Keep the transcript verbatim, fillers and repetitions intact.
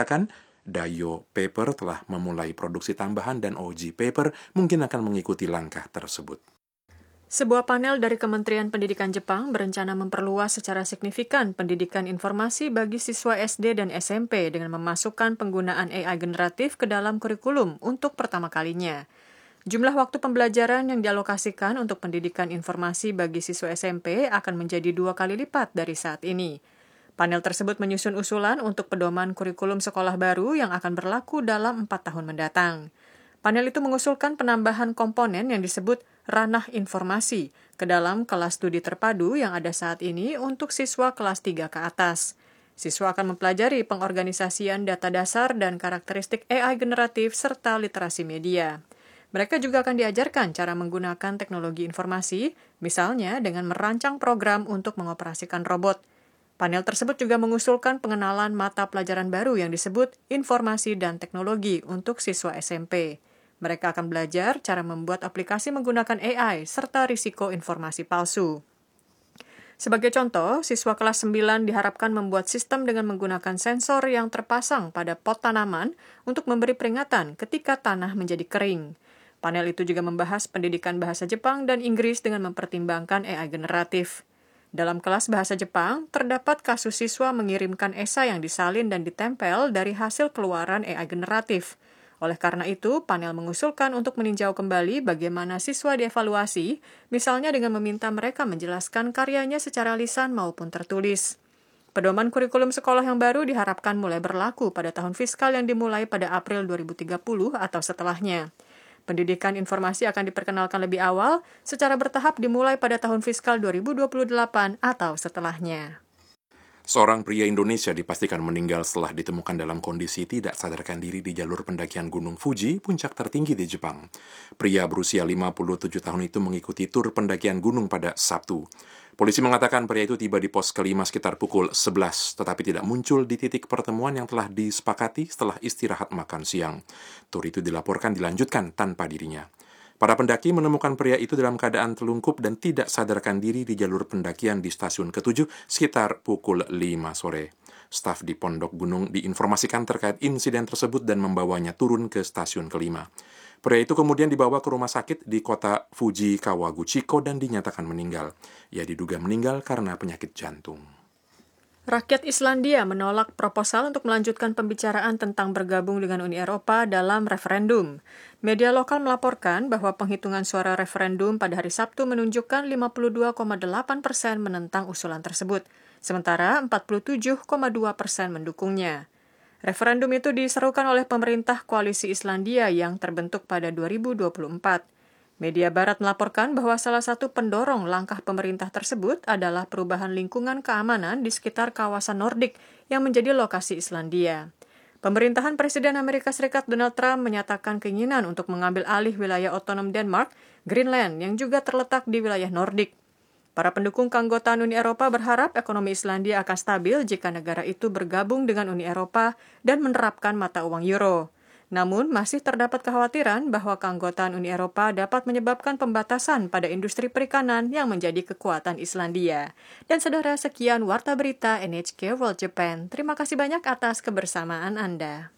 mengatakan Dayo Paper telah memulai produksi tambahan dan O G Paper mungkin akan mengikuti langkah tersebut. Sebuah panel dari Kementerian Pendidikan Jepang berencana memperluas secara signifikan pendidikan informasi bagi siswa S D dan S M P dengan memasukkan penggunaan A I generatif ke dalam kurikulum untuk pertama kalinya. Jumlah waktu pembelajaran yang dialokasikan untuk pendidikan informasi bagi siswa S M P akan menjadi dua kali lipat dari saat ini. Panel tersebut menyusun usulan untuk pedoman kurikulum sekolah baru yang akan berlaku dalam empat tahun mendatang. Panel itu mengusulkan penambahan komponen yang disebut ranah informasi ke dalam kelas studi terpadu yang ada saat ini untuk siswa kelas tiga ke atas. Siswa akan mempelajari pengorganisasian data dasar dan karakteristik A I generatif serta literasi media. Mereka juga akan diajarkan cara menggunakan teknologi informasi, misalnya dengan merancang program untuk mengoperasikan robot. Panel tersebut juga mengusulkan pengenalan mata pelajaran baru yang disebut informasi dan teknologi untuk siswa S M P. Mereka akan belajar cara membuat aplikasi menggunakan A I serta risiko informasi palsu. Sebagai contoh, siswa kelas sembilan diharapkan membuat sistem dengan menggunakan sensor yang terpasang pada pot tanaman untuk memberi peringatan ketika tanah menjadi kering. Panel itu juga membahas pendidikan bahasa Jepang dan Inggris dengan mempertimbangkan A I generatif. Dalam kelas bahasa Jepang, terdapat kasus siswa mengirimkan esai yang disalin dan ditempel dari hasil keluaran A I generatif. Oleh karena itu, panel mengusulkan untuk meninjau kembali bagaimana siswa dievaluasi, misalnya dengan meminta mereka menjelaskan karyanya secara lisan maupun tertulis. Pedoman kurikulum sekolah yang baru diharapkan mulai berlaku pada tahun fiskal yang dimulai pada April dua ribu tiga puluh atau setelahnya. Pendidikan informasi akan diperkenalkan lebih awal, secara bertahap dimulai pada tahun fiskal dua ribu dua puluh delapan atau setelahnya. Seorang pria Indonesia dipastikan meninggal setelah ditemukan dalam kondisi tidak sadarkan diri di jalur pendakian Gunung Fuji, puncak tertinggi di Jepang. Pria berusia lima puluh tujuh tahun itu mengikuti tur pendakian gunung pada Sabtu. Polisi mengatakan pria itu tiba di pos kelima sekitar pukul sebelas, tetapi tidak muncul di titik pertemuan yang telah disepakati setelah istirahat makan siang. Tur itu dilaporkan dilanjutkan tanpa dirinya. Para pendaki menemukan pria itu dalam keadaan telungkup dan tidak sadarkan diri di jalur pendakian di stasiun ketujuh sekitar pukul lima sore. Staf di Pondok Gunung diinformasikan terkait insiden tersebut dan membawanya turun ke stasiun kelima. Pria itu kemudian dibawa ke rumah sakit di kota Fuji Kawaguchiko dan dinyatakan meninggal. Ia diduga meninggal karena penyakit jantung. Rakyat Islandia menolak proposal untuk melanjutkan pembicaraan tentang bergabung dengan Uni Eropa dalam referendum. Media lokal melaporkan bahwa penghitungan suara referendum pada hari Sabtu menunjukkan lima puluh dua koma delapan persen menentang usulan tersebut, sementara empat puluh tujuh koma dua persen mendukungnya. Referendum itu diserukan oleh pemerintah koalisi Islandia yang terbentuk pada dua ribu dua puluh empat. Media Barat melaporkan bahwa salah satu pendorong langkah pemerintah tersebut adalah perubahan lingkungan keamanan di sekitar kawasan Nordik yang menjadi lokasi Islandia. Pemerintahan Presiden Amerika Serikat Donald Trump menyatakan keinginan untuk mengambil alih wilayah otonom Denmark, Greenland, yang juga terletak di wilayah Nordik. Para pendukung keanggotaan Uni Eropa berharap ekonomi Islandia akan stabil jika negara itu bergabung dengan Uni Eropa dan menerapkan mata uang euro. Namun, masih terdapat kekhawatiran bahwa keanggotaan Uni Eropa dapat menyebabkan pembatasan pada industri perikanan yang menjadi kekuatan Islandia. Dan saudara, sekian Warta Berita N H K World Japan. Terima kasih banyak atas kebersamaan Anda.